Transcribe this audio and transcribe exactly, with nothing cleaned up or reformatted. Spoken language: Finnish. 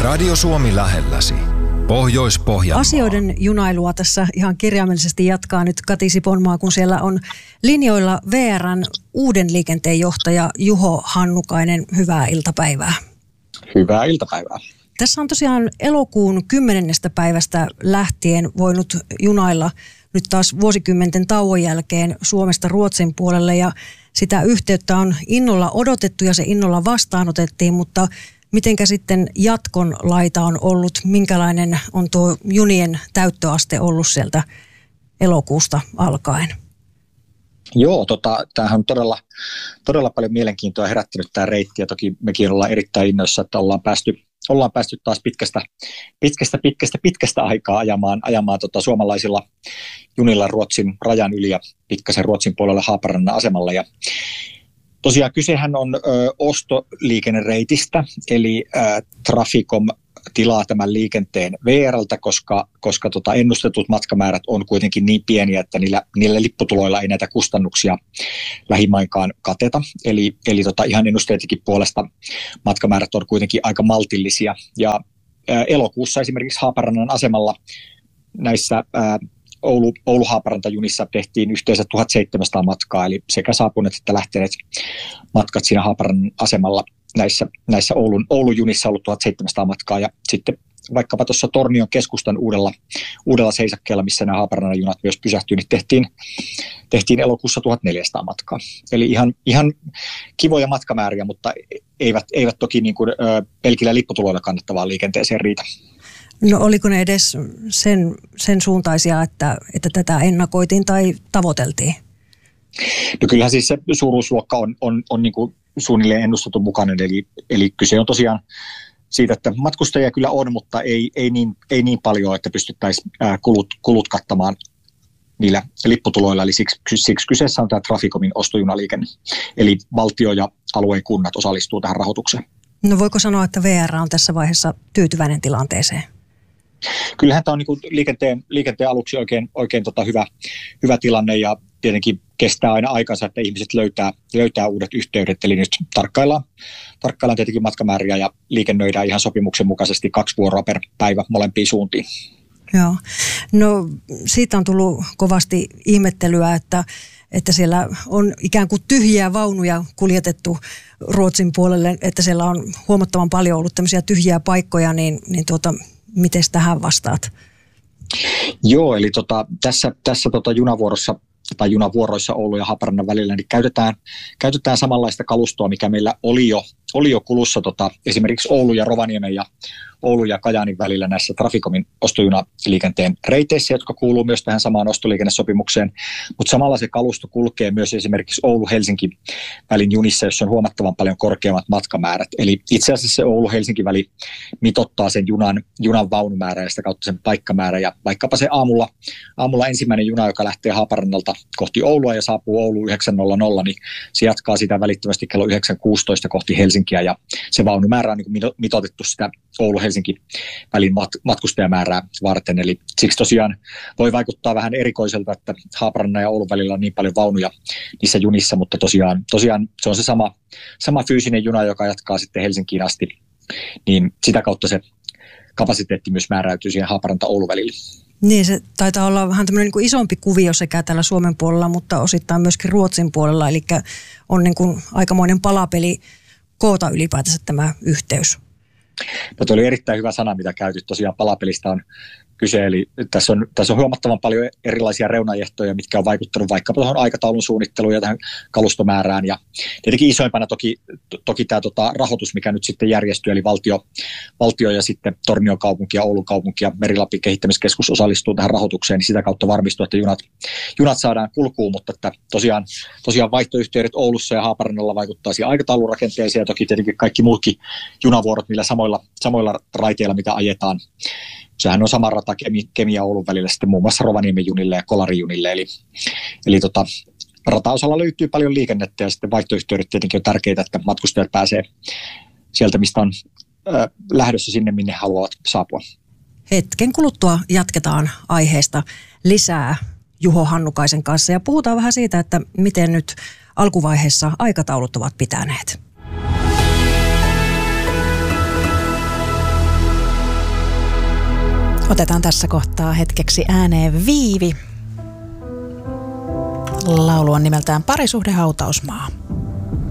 Radio Suomi lähelläsi. Pohjois-Pohjanmaa. Asioiden junailua tässä ihan kirjaimellisesti jatkaa nyt Kati Sipoonmaa, kun siellä on linjoilla V R:n uuden liikenteen johtaja Juho Hannukainen. Hyvää iltapäivää. Hyvää iltapäivää. Tässä on tosiaan elokuun kymmenennestä päivästä lähtien voinut junailla nyt taas vuosikymmenten tauon jälkeen Suomesta Ruotsin puolelle, ja sitä yhteyttä on innolla odotettu ja se innolla vastaanotettiin, mutta mitenkä sitten jatkon laita on ollut? Minkälainen on tuo junien täyttöaste ollut sieltä elokuusta alkaen? Joo, tota, tämähän on todella, todella paljon mielenkiintoa herättänyt tämä reitti, ja toki mekin ollaan erittäin innoissa, että ollaan päästy, ollaan päästy taas pitkästä, pitkästä, pitkästä, pitkästä aikaa ajamaan, ajamaan tota suomalaisilla junilla Ruotsin rajan yli ja pikkasen Ruotsin puolelle Haaparannan asemalle. Ja tosiaan kysehän on ö, ostoliikennereitistä, eli ö, Traficom tilaa tämän liikenteen V R:ltä, koska, koska tota ennustetut matkamäärät on kuitenkin niin pieniä, että niillä, niillä lipputuloilla ei näitä kustannuksia lähimainkaan kateta. Eli, eli tota ihan ennusteetikin puolesta matkamäärät on kuitenkin aika maltillisia. Ja ä, elokuussa esimerkiksi Haaparannan asemalla näissä ä, Oulu, Oulu-Haaparanta-junissa tehtiin yhteensä tuhatseitsemänsataa matkaa, eli sekä saapuneet että lähteneet matkat siinä Haaparannan asemalla näissä, näissä Oulun, Oulun junissa on ollut tuhatseitsemänsataa matkaa, ja sitten vaikkapa tuossa Tornion keskustan uudella, uudella seisakkeella, missä nämä Haaparannan junat myös pysähtyy, niin tehtiin, tehtiin elokuussa tuhatneljäsataa matkaa. Eli ihan, ihan kivoja matkamääriä, mutta eivät, eivät toki niin kuin, ö, pelkillä lipputuloilla kannattavaan liikenteeseen riitä. No oliko ne edes sen, sen suuntaisia, että, että tätä ennakoitiin tai tavoiteltiin? No kyllähän siis se suuruusluokka on, on, on niin kuin suunnilleen ennustetun mukainen, eli, eli kyse on tosiaan siitä, että matkustajia kyllä on, mutta ei, ei, niin, ei niin paljon, että pystyttäisiin kulut, kulut kattamaan niillä lipputuloilla, eli siksi, siksi kyseessä on tämä Traficomin ostojunaliikenne, eli valtio ja alueen kunnat osallistuu tähän rahoitukseen. No voiko sanoa, että V R on tässä vaiheessa tyytyväinen tilanteeseen? Kyllähän tämä on niin kuin liikenteen, liikenteen aluksi oikein, oikein tota hyvä, hyvä tilanne, ja tietenkin kestää aina aikansa, että ihmiset löytää, löytää uudet yhteydet, eli nyt tarkkaillaan, tarkkaillaan tietenkin matkamääriä ja liikennöidään ihan sopimuksen mukaisesti kaksi vuoroa per päivä molempiin suuntiin. Joo, no siitä on tullut kovasti ihmettelyä, että, että siellä on ikään kuin tyhjiä vaunuja kuljetettu Ruotsin puolelle, että siellä on huomattavan paljon ollut tämmöisiä tyhjiä paikkoja, niin, niin tuota, miten tähän vastaat? Joo, eli tota, tässä, tässä tota junavuorossa tai junavuoroissa Oulu ja Haaparannan välillä, niin käytetään, käytetään samanlaista kalustoa, mikä meillä oli jo, oli jo kulussa tota, esimerkiksi Oulu ja Rovaniemen ja Oulu ja Kajaanin välillä näissä Traficomin ostojunaliikenteen reiteissä, jotka kuuluu myös tähän samaan ostoliikennesopimukseen, mutta samalla se kalusto kulkee myös esimerkiksi Oulu-Helsinki välin junissa, jossa on huomattavan paljon korkeammat matkamäärät. Eli itse asiassa se Oulu-Helsinki-väli mitottaa sen junan, junan vaunumäärää ja sitä kautta sen paikkamäärä, ja vaikkapa se aamulla, aamulla ensimmäinen juna, joka lähtee Haaparannalta kohti Oulua ja saapuu Ouluun yhdeksän nolla nolla, niin se jatkaa sitä välittömästi kello yhdeksän kuusitoista kohti Helsinkiä, ja se vaunumäärä on niin kuin mitoitettu sitä Oulu-Helsinki välin mat- matkustajamäärää varten, eli siksi tosiaan voi vaikuttaa vähän erikoiselta, että Haaparannan ja Oulun välillä on niin paljon vaunuja niissä junissa, mutta tosiaan, tosiaan se on se sama, sama fyysinen juna, joka jatkaa sitten Helsinkiin asti, niin sitä kautta se kapasiteetti myös määräytyy siihen Haaparanta-Oulun välille. Niin, se taitaa olla vähän tämmöinen niin kuin isompi kuvio sekä täällä Suomen puolella, mutta osittain myöskin Ruotsin puolella, eli on niin kuin aikamoinen palapeli koota ylipäätänsä tämä yhteys. No, tuo oli erittäin hyvä sana, mitä käytit. Tosiaan palapelistä on kyse, eli tässä on, tässä on huomattavan paljon erilaisia reunaehtoja, mitkä on vaikuttanut vaikkapa tuohon aikataulun suunnitteluun ja tähän kalustomäärään. Ja tietenkin isoimpana toki, to, toki tämä tota, rahoitus, mikä nyt sitten järjestyy, eli valtio, valtio ja sitten Tornion kaupunki ja Oulun kaupunki ja Meri-Lapin kehittämiskeskus osallistuu tähän rahoitukseen, niin sitä kautta varmistuu, että junat, junat saadaan kulkuun, mutta että tosiaan, tosiaan vaihtoyhteydet Oulussa ja Haaparannalla vaikuttaa siihen aikataulurakenteeseen, ja toki tietenkin kaikki muutkin junavuorot niillä samoilla, samoilla raiteilla, mitä ajetaan. Sehän on sama rata Kemi, Kemi ja Oulun välillä sitten muun muassa Rovaniemen junille ja Kolarin junille. Eli, eli tota, rataosalla löytyy paljon liikennettä, ja sitten vaihtoyhteydet tietenkin on tärkeitä, että matkustajat pääsee sieltä, mistä on ö, lähdössä sinne, minne haluavat saapua. Hetken kuluttua jatketaan aiheesta lisää Juho Hannukaisen kanssa ja puhutaan vähän siitä, että miten nyt alkuvaiheessa aikataulut ovat pitäneet. Otetaan tässä kohtaa hetkeksi ääneen Viivi. Laulu on nimeltään Parisuhde hautausmaa.